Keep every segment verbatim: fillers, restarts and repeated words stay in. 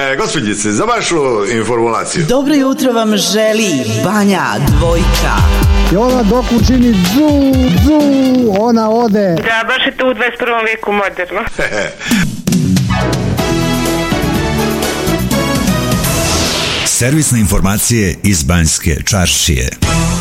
E, gospođice, za vašu informaciju. Dobro jutro vam želi Banja Dvojka. I ona dok učini dzu, dzu, ona ode. Da, baš je to u dvadeset prvom vijeku moderno. Servisne informacije iz Banjske čaršije.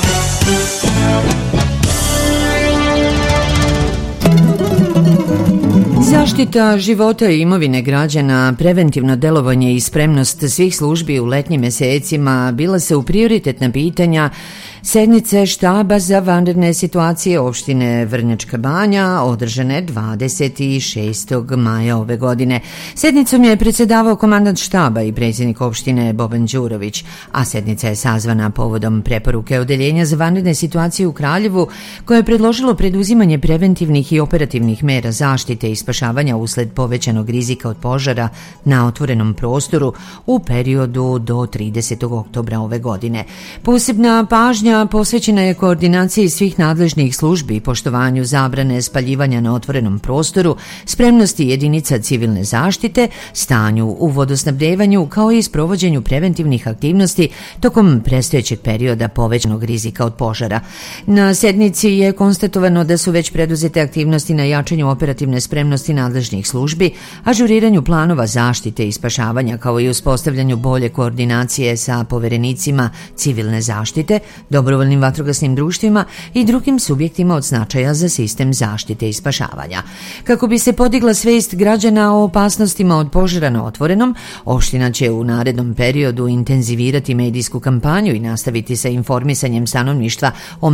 Zaštita života i imovine građana, preventivno delovanje i spremnost svih službi u letnjim mesecima bila se u prioritetna pitanja sednice štaba za vanredne situacije opštine Vrnjačka Banja održane dvadeset šestog maja ove godine. Sednicom je predsjedavao komandant štaba i predsjednik opštine Boban Đurović, a sednica je sazvana povodom preporuke Odeljenja za vanredne situacije u Kraljevu koje je predložilo preduzimanje preventivnih i operativnih mera zaštite i spašavanja usled povećanog rizika od požara na otvorenom prostoru u periodu do tridesetog oktobra ove godine. Posebna pažnja posvećena je koordinaciji svih nadležnih službi i poštovanju zabrane spaljivanja na otvorenom prostoru, spremnosti jedinica civilne zaštite, stanju u vodosnabdevanju kao i sprovođenju preventivnih aktivnosti tokom predstojećeg perioda povećanog rizika od požara. Na sednici je konstatovano da su već preduzete aktivnosti na jačanju operativne spremnosti nadležnih službi, ažuriranju planova zaštite i spašavanja kao i uspostavljanju bolje koordinacije sa poverenicima civilne zaštite, dobrovoljnim vatrogasnim društvima i drugim subjektima od značaja za sistem zaštite i spašavanja. Kako bi se podigla svest građana o opasnostima od požara na otvorenom, opština će u narednom periodu intenzivirati medijsku kampanju i nastaviti sa informisanjem stanovništva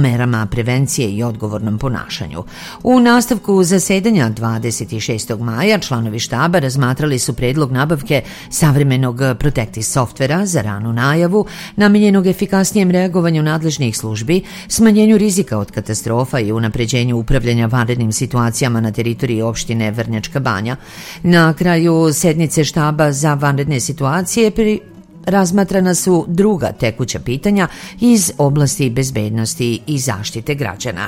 o prevencije i odgovornom ponašanju. U nastavku zasedanja dvadeset šestog maja članovi štaba razmatrali su predlog nabavke savremenog Protectis softvera za ranu najavu, namijenjenog efikasnijem reagovanju nadležnih službi, smanjenju rizika od katastrofa i unapređenju upravljanja vanrednim situacijama na teritoriji opštine Vrnjačka Banja. Na kraju sednice štaba za vanredne situacije pri razmatrana su druga tekuća pitanja iz oblasti bezbednosti i zaštite građana.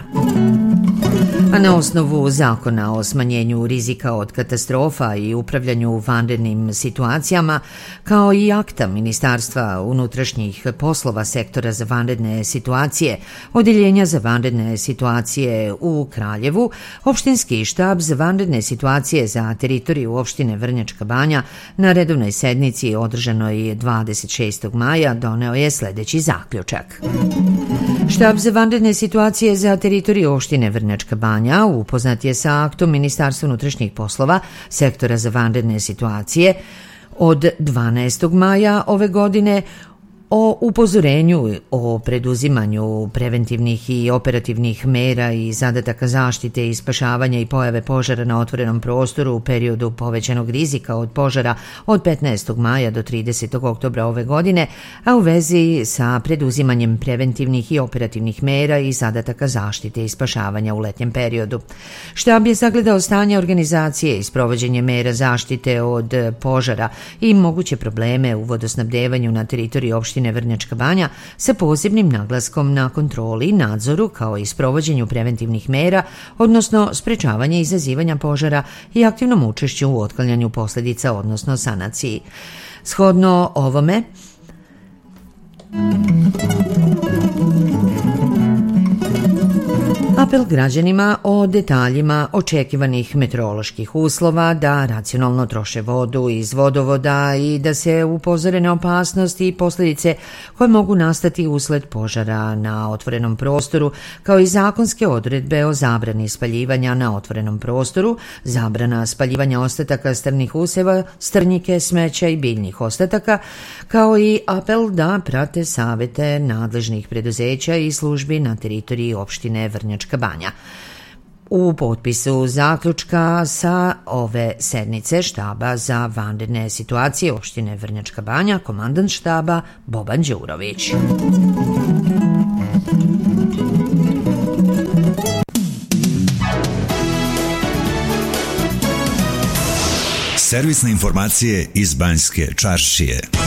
A na osnovu zakona o smanjenju rizika od katastrofa i upravljanju vanrednim situacijama, kao i akta Ministarstva unutrašnjih poslova sektora za vanredne situacije, Odeljenja za vanredne situacije u Kraljevu, opštinski štab za vanredne situacije za teritoriju opštine Vrnjačka Banja na redovnoj sednici održanoj dvadeset šestog maja doneo je sljedeći zaključak. Štab za vanredne situacije za teritoriju opštine Vrnjačka Banja upoznat je sa aktom Ministarstva unutrašnjih poslova sektora za vanredne situacije od dvanaestog maja ove godine o upozorenju o preduzimanju preventivnih i operativnih mera i zadataka zaštite i spašavanja i pojave požara na otvorenom prostoru u periodu povećanog rizika od požara od petnaestog maja do tridesetog oktobra ove godine, a u vezi sa preduzimanjem preventivnih i operativnih mera i zadataka zaštite i spašavanja u letnjem periodu. Štab je sagledao stanje organizacije i sprovođenje mera zaštite od požara i moguće probleme u vodosnabdevanju na teritoriji opštine Vrnjačka Banja sa posebnim naglaskom na kontroli, nadzoru kao i sprovođenju preventivnih mera, odnosno sprečavanje izazivanja požara i aktivnom učešću u otklanjanju posljedica, odnosno sanaciji. Shodno ovome, apel građanima o detaljima očekivanih meteoroloških uslova, da racionalno troše vodu iz vodovoda i da se upozore na opasnosti i posljedice koje mogu nastati usled požara na otvorenom prostoru, kao i zakonske odredbe o zabrani spaljivanja na otvorenom prostoru, zabrana spaljivanja ostataka strnih useva, strnjike, smeća i biljnih ostataka, kao i apel da prate savete nadležnih preduzeća i službi na teritoriji opštine Vrnjačka Banja. U potpisu zaključka sa ove sednice štaba za vanredne situacije opštine Vrnjačka Banja, komandant štaba Boban Đurović. Servisne informacije iz Banjske čaršije.